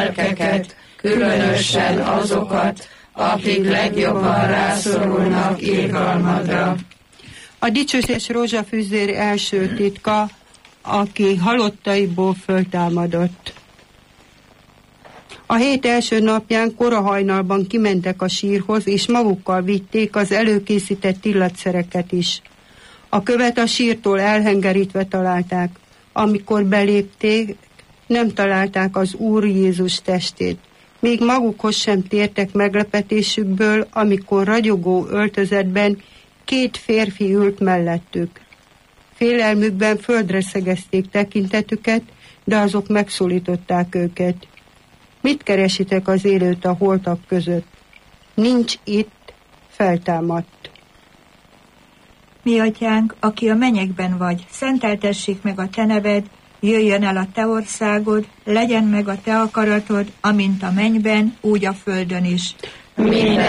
lelkeket, különösen azokat, akik legjobban rászorulnak irgalmadra. A dicsőséges rózsafűzér első titka, aki halottaiból föltámadott. A hét első napján korahajnalban kimentek a sírhoz, és magukkal vitték az előkészített illatszereket is. A követ a sírtól elhengerítve találták. Amikor belépték, nem találták az Úr Jézus testét. Még magukhoz sem tértek meglepetésükből, amikor ragyogó öltözetben 2 férfi ült mellettük. Félelmükben földre szegezték tekintetüket, de azok megszólították őket. Mit keresitek az élőt a holtak között? Nincs itt, feltámadt. Mi atyánk, aki a mennyekben vagy, szenteltessék meg a te neved, jöjjön el a te országod, legyen meg a te akaratod, amint a mennyben, úgy a földön is. Minden